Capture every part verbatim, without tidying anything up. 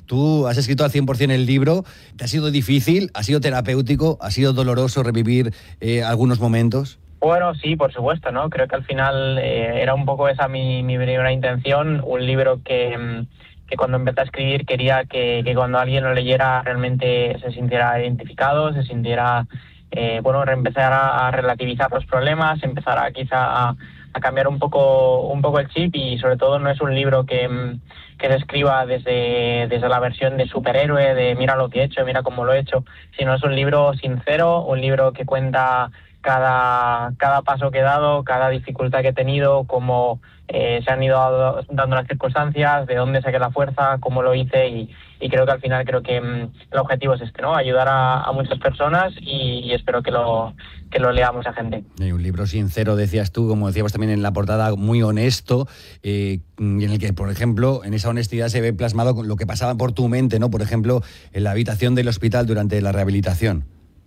Tú has escrito al cien por ciento el libro. ¿Te ha sido difícil? ¿Ha sido terapéutico? ¿Ha sido doloroso revivir eh, algunos momentos? Bueno, sí, por supuesto, ¿no? Creo que al final eh, era un poco esa mi, mi primera intención, un libro que, que cuando empecé a escribir quería que, que cuando alguien lo leyera realmente se sintiera identificado, se sintiera, eh, bueno, empezar a, a relativizar los problemas, empezar a quizá a, a cambiar un poco un poco el chip, y sobre todo no es un libro que, que se escriba desde, desde la versión de superhéroe, de mira lo que he hecho, mira cómo lo he hecho, sino es un libro sincero, un libro que cuenta cada, cada paso que he dado, cada dificultad que he tenido, cómo eh, se han ido dando las circunstancias, de dónde saqué la fuerza, cómo lo hice, y, y creo que al final creo que mm, el objetivo es este, ¿no? Ayudar a, a muchas personas, y, y espero que lo, que lo lea mucha gente. Hay un libro sincero, decías tú, como decíamos también en la portada, muy honesto, eh, en el que, por ejemplo, en esa honestidad se ve plasmado lo que pasaba por tu mente, ¿no? Por ejemplo, en la habitación del hospital durante la rehabilitación.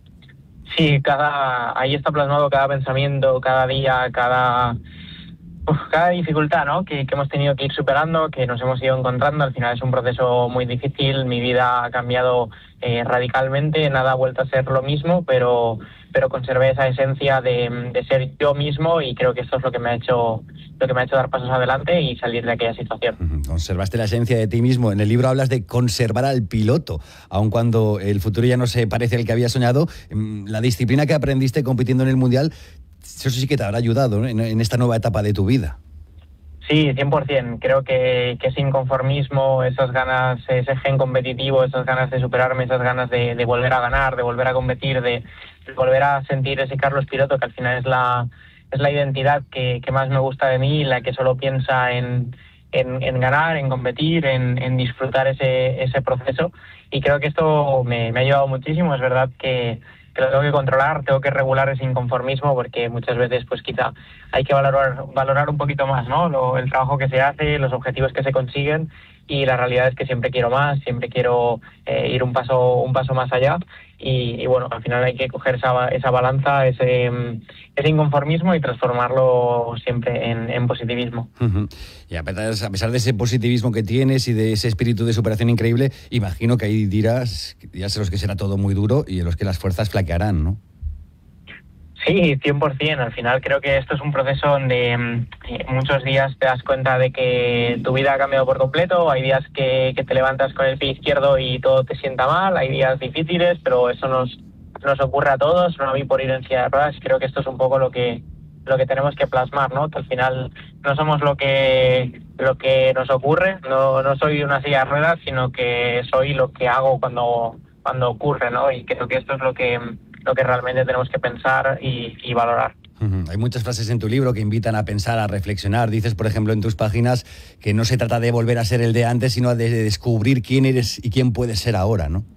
Sí, cada ahí está plasmado cada pensamiento, cada día, cada uf, cada dificultad, ¿no? Que, que hemos tenido que ir superando, que nos hemos ido encontrando. Al final es un proceso muy difícil. Mi vida ha cambiado eh, radicalmente, nada ha vuelto a ser lo mismo, pero pero conservé esa esencia de, de ser yo mismo, y creo que esto es lo que me ha hecho lo que me ha hecho dar pasos adelante y salir de aquella situación. Uh-huh. Conservaste la esencia de ti mismo. En el libro hablas de conservar al piloto, aun cuando el futuro ya no se parece al que había soñado. La disciplina que aprendiste compitiendo en el Mundial, eso sí que te habrá ayudado, ¿no? en, en esta nueva etapa de tu vida. Sí, cien por ciento. Creo que, que ese inconformismo, esas ganas, ese gen competitivo, esas ganas de superarme, esas ganas de, de volver a ganar, de volver a competir, de, de volver a sentir ese Carlos Piloto, que al final es la es la identidad que, que más me gusta de mí, la que solo piensa en, en, en ganar, en competir, en, en disfrutar ese, ese proceso. Y creo que esto me, me ha ayudado muchísimo. Es verdad que, que lo tengo que controlar, tengo que regular ese inconformismo, porque muchas veces pues quizá hay que valorar, valorar un poquito más, ¿no? Lo, el trabajo que se hace, los objetivos que se consiguen, y la realidad es que siempre quiero más, siempre quiero eh, ir un paso un paso más allá, y, y bueno, al final hay que coger esa, esa balanza, ese, ese inconformismo, y transformarlo siempre en, en positivismo. Uh-huh. Y a pesar, a pesar de ese positivismo que tienes y de ese espíritu de superación increíble, imagino que hay días, días en los que será todo muy duro y en los que las fuerzas flaquearán, ¿no? Sí, cien por ciento. Al final creo que esto es un proceso donde eh, muchos días te das cuenta de que tu vida ha cambiado por completo. Hay días que, que te levantas con el pie izquierdo y todo te sienta mal. Hay días difíciles, pero eso nos, nos ocurre a todos. No a mí por ir en silla de ruedas. Creo que esto es un poco lo que lo que tenemos que plasmar, ¿no? Que al final no somos lo que lo que nos ocurre. No, no soy una silla de ruedas, sino que soy lo que hago cuando cuando ocurre, ¿no? Y creo que esto es lo que lo que realmente tenemos que pensar y, y valorar. Uh-huh. Hay muchas frases en tu libro que invitan a pensar, a reflexionar. Dices, por ejemplo, en tus páginas que no se trata de volver a ser el de antes, sino de descubrir quién eres y quién puedes ser ahora, ¿no?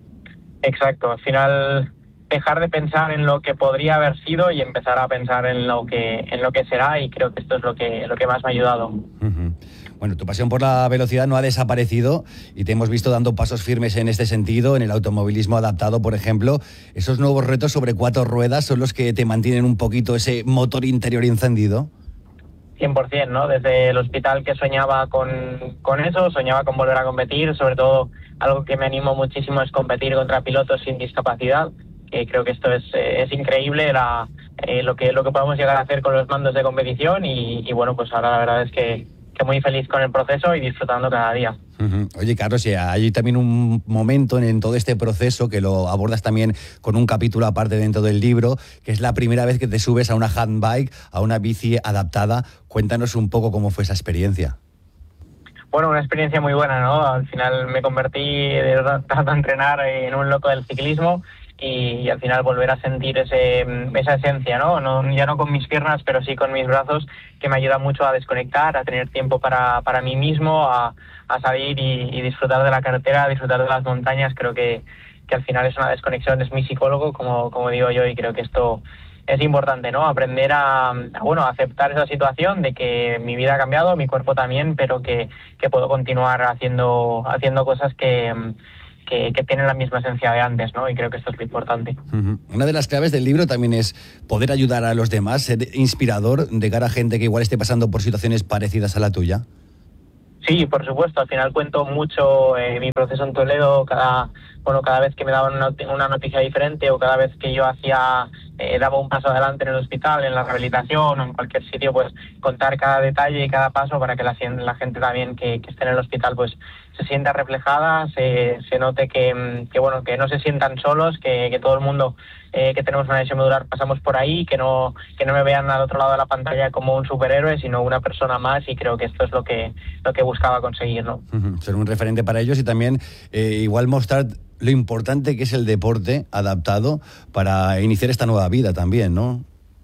Exacto. Al final, dejar de pensar en lo que podría haber sido y empezar a pensar en lo que en lo que será, y creo que esto es lo que lo que más me ha ayudado. Uh-huh. Bueno, tu pasión por la velocidad no ha desaparecido y te hemos visto dando pasos firmes en este sentido, en el automovilismo adaptado, por ejemplo. Esos nuevos retos sobre cuatro ruedas son los que te mantienen un poquito ese motor interior encendido. cien por ciento, ¿no? Desde el hospital que soñaba con, con eso, soñaba con volver a competir. Sobre todo, algo que me animó muchísimo es competir contra pilotos sin discapacidad. Que creo que esto es, es increíble, la, eh, lo que lo que podemos llegar a hacer con los mandos de competición, y, y bueno, pues ahora la verdad es que que muy feliz con el proceso y disfrutando cada día. Uh-huh. Oye, Carlos, y hay también un momento en, en todo este proceso que lo abordas también con un capítulo aparte dentro del libro, que es la primera vez que te subes a una handbike, a una bici adaptada. Cuéntanos un poco cómo fue esa experiencia. Bueno, una experiencia muy buena, ¿no? Al final me convertí de tanto a entrenar en un loco del ciclismo, y, y al final volver a sentir ese esa esencia, ¿no? ¿no? Ya no con mis piernas, pero sí con mis brazos, que me ayuda mucho a desconectar, a tener tiempo para, para mí mismo, a, a salir y, y disfrutar de la carretera, a disfrutar de las montañas. Creo que, que al final es una desconexión, es mi psicólogo, como, como digo yo, y creo que esto es importante, ¿no? Aprender a, a, bueno, a aceptar esa situación de que mi vida ha cambiado, mi cuerpo también, pero que, que puedo continuar haciendo, haciendo cosas que... Que, que tienen la misma esencia de antes, ¿no? Y creo que esto es lo importante. Uh-huh. Una de las claves del libro también es poder ayudar a los demás, ser inspirador de cara a gente que igual esté pasando por situaciones parecidas a la tuya. Sí, por supuesto. Al final cuento mucho eh, mi proceso en Toledo, cada bueno cada vez que me daban una, una noticia diferente o cada vez que yo hacía eh, daba un paso adelante en el hospital, en la rehabilitación o en cualquier sitio, pues contar cada detalle y cada paso para que la, la gente también que, que esté en el hospital pues se sienta reflejada, se, se note que, que bueno que no se sientan solos, que, que todo el mundo eh, que tenemos una lesión medular pasamos por ahí, que no que no me vean al otro lado de la pantalla como un superhéroe, sino una persona más, y creo que esto es lo que lo que buscaba conseguir, ¿no? Uh-huh. Ser un referente para ellos y también eh, igual mostrar lo importante que es el deporte adaptado para iniciar esta nueva vida también, ¿no?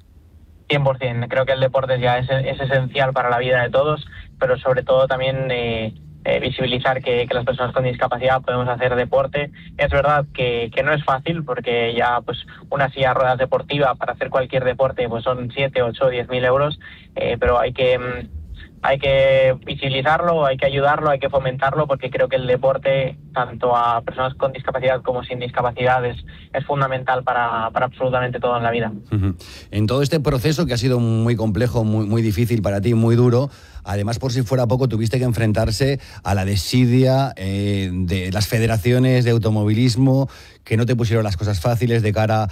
cien por ciento. Creo que el deporte ya es, es esencial para la vida de todos, pero sobre todo también eh, eh, visibilizar que, que las personas con discapacidad podemos hacer deporte. Es verdad que, que no es fácil, porque ya pues una silla de ruedas deportiva para hacer cualquier deporte pues son siete, ocho, diez mil euros, eh, pero hay que... Hay que visibilizarlo, hay que ayudarlo, hay que fomentarlo, porque creo que el deporte, tanto a personas con discapacidad como sin discapacidad, es, es fundamental para, para absolutamente todo en la vida. Uh-huh. En todo este proceso, que ha sido muy complejo, muy, muy difícil para ti, muy duro, además, por si fuera poco, tuviste que enfrentarse a la desidia eh, de las federaciones de automovilismo, que no te pusieron las cosas fáciles de cara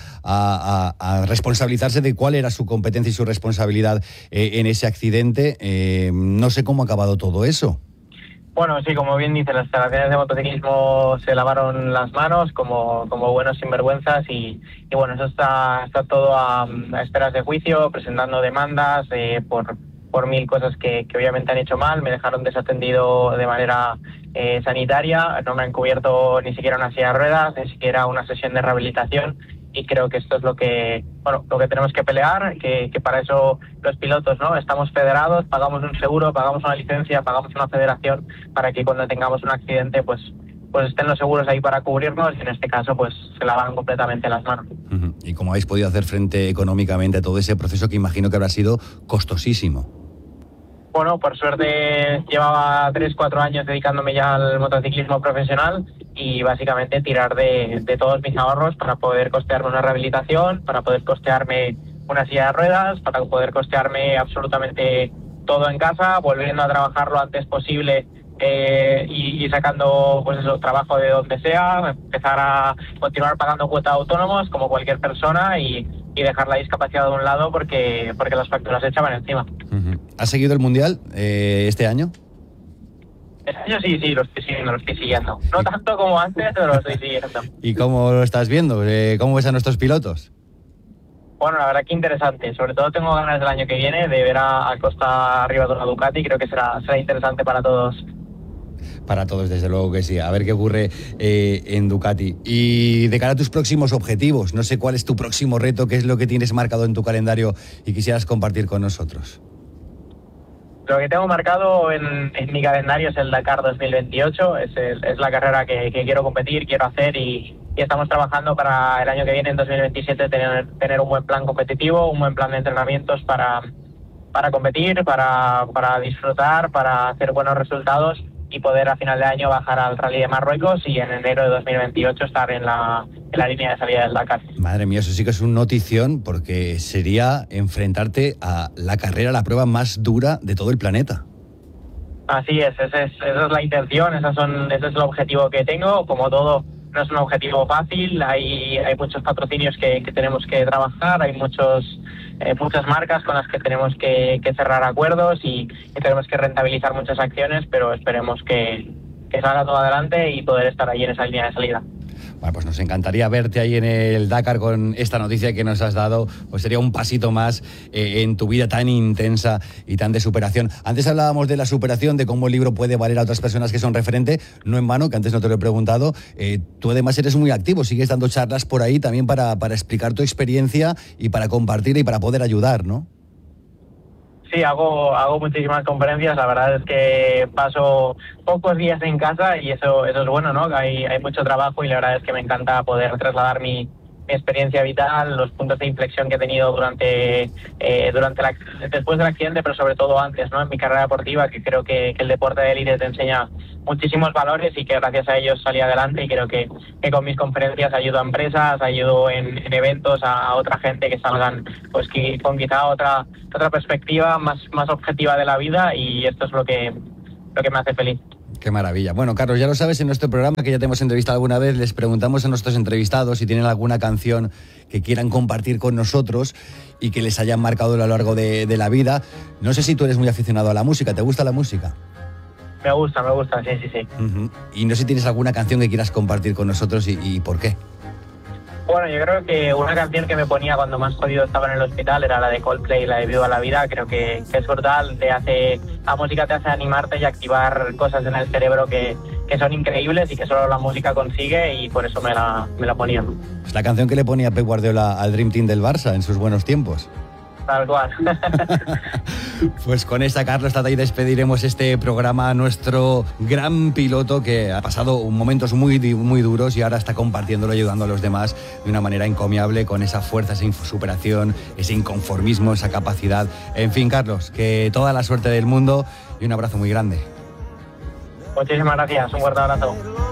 a, a, a responsabilizarse de cuál era su competencia y su responsabilidad eh, en ese accidente. Eh, no sé cómo ha acabado todo eso. Bueno, sí, como bien dice, las federaciones de motociclismo se lavaron las manos como, como buenos sinvergüenzas y, y bueno, eso está, está todo a, a esperas de juicio, presentando demandas eh, por... por mil cosas que, que obviamente han hecho mal. Me dejaron desatendido de manera eh, sanitaria, no me han cubierto ni siquiera una silla de ruedas, ni siquiera una sesión de rehabilitación, y creo que esto es lo que bueno lo que tenemos que pelear, que, que para eso los pilotos no estamos federados, pagamos un seguro, pagamos una licencia, pagamos una federación, para que cuando tengamos un accidente pues pues estén los seguros ahí para cubrirnos, y en este caso pues se lavan completamente las manos. Uh-huh. ¿Y cómo habéis podido hacer frente económicamente a todo ese proceso que imagino que habrá sido costosísimo? Bueno, por suerte llevaba tres, cuatro años dedicándome ya al motociclismo profesional, y básicamente tirar de, de todos mis ahorros para poder costearme una rehabilitación, para poder costearme una silla de ruedas, para poder costearme absolutamente todo en casa, volviendo a trabajar lo antes posible eh, y, y sacando pues eso, trabajo de donde sea, empezar a continuar pagando cuotas autónomos como cualquier persona, y, y dejar la discapacidad de un lado porque, porque las facturas se echaban encima. Uh-huh. ¿Has seguido el Mundial eh, este año? Este año sí, sí, lo estoy siguiendo, lo estoy siguiendo. No tanto como antes, pero lo estoy siguiendo. ¿Y cómo lo estás viendo? Eh, ¿Cómo ves a nuestros pilotos? Bueno, la verdad que interesante. Sobre todo tengo ganas del año que viene de ver a, a Costa arriba de una Ducati. Creo que será, será interesante para todos. Para todos, desde luego que sí. A ver qué ocurre eh, en Ducati. Y de cara a tus próximos objetivos, no sé cuál es tu próximo reto, qué es lo que tienes marcado en tu calendario y quisieras compartir con nosotros. Lo que tengo marcado en, en mi calendario es el Dakar dos mil veintiocho. Es, el, es la carrera que, que quiero competir, quiero hacer, y, y estamos trabajando para el año que viene, en dos mil veintisiete, tener, tener un buen plan competitivo, un buen plan de entrenamientos para, para competir, para, para disfrutar, para hacer buenos resultados y poder a final de año bajar al Rally de Marruecos y en enero de dos mil veintiocho estar en la, en la línea de salida del Dakar. Madre mía, eso sí que es una notición, porque sería enfrentarte a la carrera, la prueba más dura de todo el planeta. Así es, esa es, esa es la intención, esas son, ese es el objetivo que tengo. Como todo, no es un objetivo fácil, hay, hay muchos patrocinios que, que tenemos que trabajar, hay muchos eh, muchas marcas con las que tenemos que, que cerrar acuerdos y, y tenemos que rentabilizar muchas acciones, pero esperemos que, que salga todo adelante y poder estar ahí en esa línea de salida. Bueno, pues nos encantaría verte ahí en el Dakar con esta noticia que nos has dado, pues sería un pasito más eh, en tu vida tan intensa y tan de superación. Antes hablábamos de la superación, de cómo el libro puede valer a otras personas que son referente, no en vano, que antes no te lo he preguntado, eh, tú además eres muy activo, sigues dando charlas por ahí también para, para explicar tu experiencia y para compartir y para poder ayudar, ¿no? Sí, hago hago muchísimas conferencias. La verdad es que paso pocos días en casa y eso eso es bueno, ¿no? Hay hay mucho trabajo y la verdad es que me encanta poder trasladar mi, mi experiencia vital, los puntos de inflexión que he tenido durante eh, durante la, después del accidente, pero sobre todo antes, ¿no? En mi carrera deportiva, que creo que, que el deporte de élite te enseña muchísimos valores y que gracias a ellos salí adelante, y creo que, que con mis conferencias ayudo a empresas, ayudo en, en eventos a, a otra gente que salgan pues que, con quizá otra otra perspectiva más más objetiva de la vida, y esto es lo que lo que me hace feliz. Qué maravilla. Bueno, Carlos, ya lo sabes, en nuestro programa, que ya te hemos entrevistado alguna vez, les preguntamos a nuestros entrevistados si tienen alguna canción que quieran compartir con nosotros y que les hayan marcado a lo largo de, de la vida. No sé si tú eres muy aficionado a la música. ¿Te gusta la música? Me gusta, me gusta, sí, sí, sí. Uh-huh. Y no sé si tienes alguna canción que quieras compartir con nosotros y, y por qué. Bueno, yo creo que una canción que me ponía cuando más jodido estaba en el hospital era la de Coldplay, la de Viva la Vida. Creo que, que es brutal, te hace, la música te hace animarte y activar cosas en el cerebro que, que son increíbles y que solo la música consigue, y por eso me la, me la ponía. Es la canción que le ponía Pep Guardiola al Dream Team del Barça en sus buenos tiempos. Tal cual. Pues con esta, Carlos Tatay, despediremos este programa a nuestro gran piloto que ha pasado momentos muy, muy duros y ahora está compartiéndolo y ayudando a los demás de una manera encomiable, con esa fuerza, esa superación, ese inconformismo, esa capacidad. En fin, Carlos, que toda la suerte del mundo y un abrazo muy grande. Muchísimas gracias, un fuerte abrazo.